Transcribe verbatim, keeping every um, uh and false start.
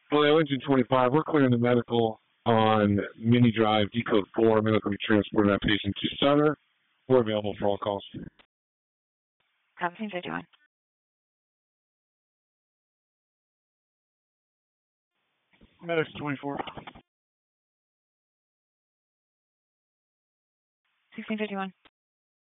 Well, engine twenty-five, we're clearing the medical on Mini Drive Decode four. Medical be transported that patient to Sutter. We're available for all calls. seventeen fifty-one. Medics twenty-four. sixteen fifty-one.